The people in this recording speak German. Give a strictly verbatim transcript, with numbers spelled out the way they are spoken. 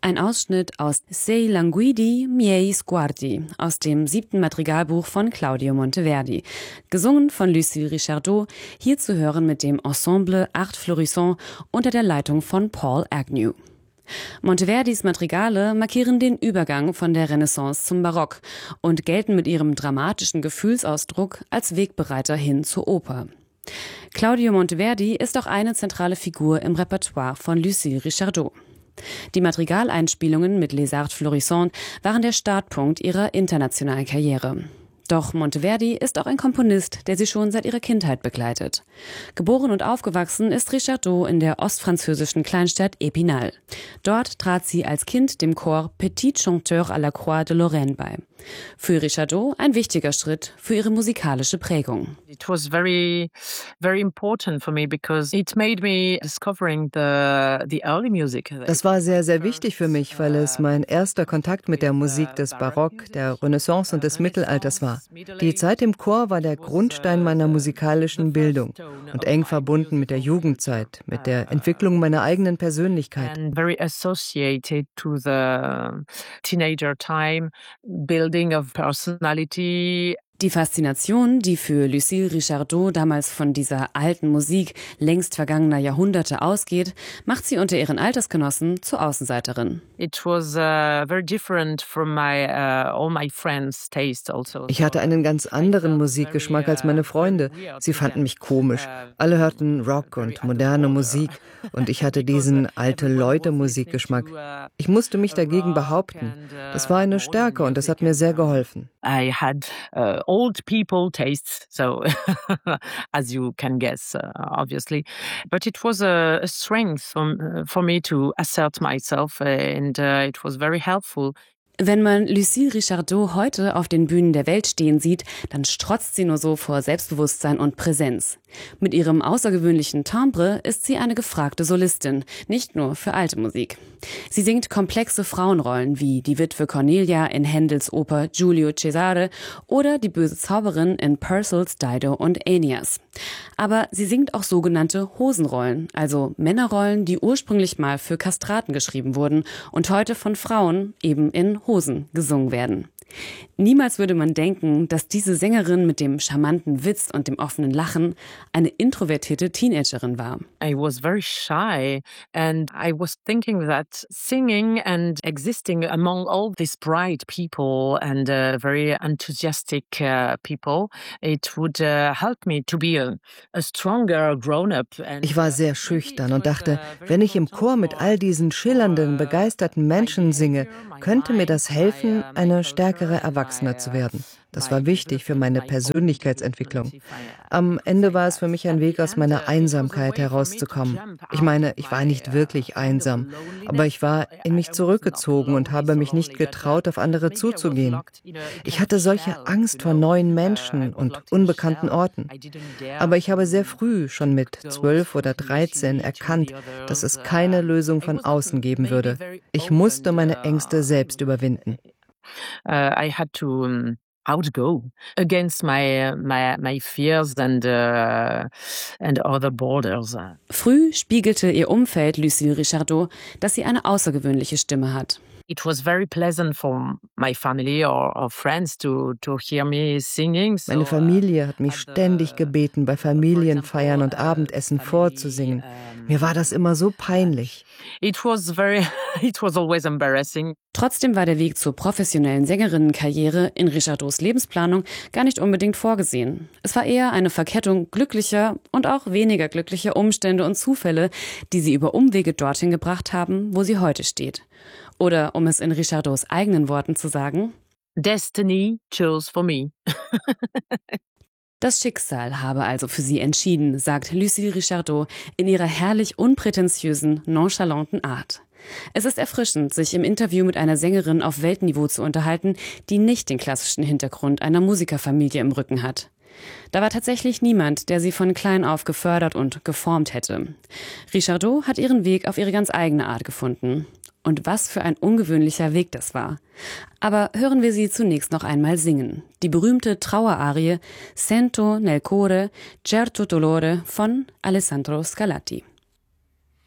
Ein Ausschnitt aus Sei languidi miei sguardi aus dem siebten Madrigalbuch von Claudio Monteverdi, gesungen von Lucie Richardot, hier zu hören mit dem Ensemble Art Florissant unter der Leitung von Paul Agnew. Monteverdis Madrigale markieren den Übergang von der Renaissance zum Barock und gelten mit ihrem dramatischen Gefühlsausdruck als Wegbereiter hin zur Oper. Claudio Monteverdi ist auch eine zentrale Figur im Repertoire von Lucie Richardot. Die Madrigaleinspielungen mit Les Arts Florissants waren der Startpunkt ihrer internationalen Karriere. Doch Monteverdi ist auch ein Komponist, der sie schon seit ihrer Kindheit begleitet. Geboren und aufgewachsen ist Richardot in der ostfranzösischen Kleinstadt Épinal. Dort trat sie als Kind dem Chor Petit Chanteur à la Croix de Lorraine bei. Für Richardot ein wichtiger Schritt für ihre musikalische Prägung. It was very, very important for me because it made me discovering the the early music. Das war sehr, sehr wichtig für mich, weil es mein erster Kontakt mit der Musik des Barock, der Renaissance und des Mittelalters war. Die Zeit im Chor war der Grundstein meiner musikalischen Bildung und eng verbunden mit der Jugendzeit, mit der Entwicklung meiner eigenen Persönlichkeit. And very associated to the teenager time, building of personality. Die Faszination, die für Lucie Richardot damals von dieser alten Musik längst vergangener Jahrhunderte ausgeht, macht sie unter ihren Altersgenossen zur Außenseiterin. It was uh, very different from my uh, all my friends' taste also. Ich hatte einen ganz anderen Musikgeschmack als meine Freunde. Sie fanden mich komisch. Alle hörten Rock und moderne Musik und ich hatte diesen alte-Leute-Musikgeschmack. Ich musste mich dagegen behaupten. Das war eine Stärke und das hat mir sehr geholfen. I had uh, old people tastes, so as you can guess, uh, obviously. But it was a, a strength for, uh, for me to assert myself, uh, and uh, it was very helpful. Wenn man Lucie Richardot heute auf den Bühnen der Welt stehen sieht, dann strotzt sie nur so vor Selbstbewusstsein und Präsenz. Mit ihrem außergewöhnlichen Timbre ist sie eine gefragte Solistin, nicht nur für alte Musik. Sie singt komplexe Frauenrollen wie die Witwe Cornelia in Händels Oper Giulio Cesare oder die böse Zauberin in Purcells Dido und Aeneas. Aber sie singt auch sogenannte Hosenrollen, also Männerrollen, die ursprünglich mal für Kastraten geschrieben wurden und heute von Frauen eben in Hosen gesungen werden. Niemals würde man denken, dass diese Sängerin mit dem charmanten Witz und dem offenen Lachen eine introvertierte Teenagerin war. I was very shy and I was thinking that singing and existing among all these bright people and uh, very enthusiastic uh, people, it would uh, help me to be a, a stronger grown-up. Ich war sehr schüchtern und dachte, wenn ich im Chor mit all diesen schillernden, begeisterten Menschen singe, könnte mir das helfen, eine stärkere Erwachsene zu werden. Das war wichtig für meine Persönlichkeitsentwicklung. Am Ende war es für mich ein Weg, aus meiner Einsamkeit herauszukommen. Ich meine, ich war nicht wirklich einsam, aber ich war in mich zurückgezogen und habe mich nicht getraut, auf andere zuzugehen. Ich hatte solche Angst vor neuen Menschen und unbekannten Orten. Aber ich habe sehr früh, schon mit zwölf oder dreizehn, erkannt, dass es keine Lösung von außen geben würde. Ich musste meine Ängste selbst überwinden. Uh, I had to um, outgo against my my my fears and uh, and other borders. Früh spiegelte ihr Umfeld Lucie Richardot, dass sie eine außergewöhnliche Stimme hat. It was very pleasant for my family or, or friends to to hear me singing. So, Meine Familie hat mich ständig gebeten, bei Familienfeiern und Abendessen vorzusingen. Mir war das immer so peinlich. It was very, it was always embarrassing. Trotzdem war der Weg zur professionellen Sängerinnenkarriere in Richardots Lebensplanung gar nicht unbedingt vorgesehen. Es war eher eine Verkettung glücklicher und auch weniger glücklicher Umstände und Zufälle, die sie über Umwege dorthin gebracht haben, wo sie heute steht. Oder um es in Richardots eigenen Worten zu sagen: Destiny chose for me. Das Schicksal habe also für sie entschieden, sagt Lucie Richardot in ihrer herrlich unprätentiösen, nonchalanten Art. Es ist erfrischend, sich im Interview mit einer Sängerin auf Weltniveau zu unterhalten, die nicht den klassischen Hintergrund einer Musikerfamilie im Rücken hat. Da war tatsächlich niemand, der sie von klein auf gefördert und geformt hätte. Richardot hat ihren Weg auf ihre ganz eigene Art gefunden. Und was für ein ungewöhnlicher Weg das war. Aber hören wir sie zunächst noch einmal singen. Die berühmte Trauerarie Sento nel cuore certo dolore von Alessandro Scarlatti.